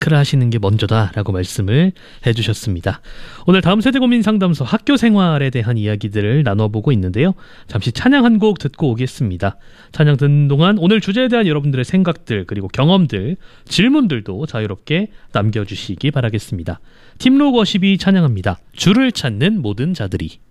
체크를 하시는 게 먼저다라고 말씀을 해주셨습니다. 오늘 다음 세대 고민 상담소 학교 생활에 대한 이야기들을 나눠보고 있는데요. 잠시 찬양 한 곡 듣고 오겠습니다. 찬양 듣는 동안 오늘 주제에 대한 여러분들의 생각들 그리고 경험들, 질문들도 자유롭게 남겨주시기 바라겠습니다. 팀록 워십이 찬양합니다. 주를 찾는 모든 자들이.